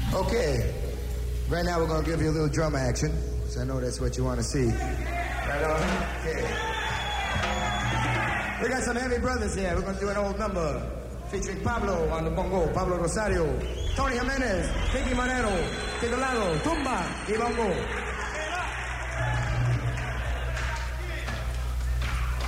Okay. Right now we're going to give you a little drum action, so I know that's what you want to see. Right on? Okay. We got some heavy brothers here. We're going to do an old number featuring Pablo on the bongo, Pablo Rosario, Tony Jimenez, Vicky Manero, Titolado, Tumba, y bongo.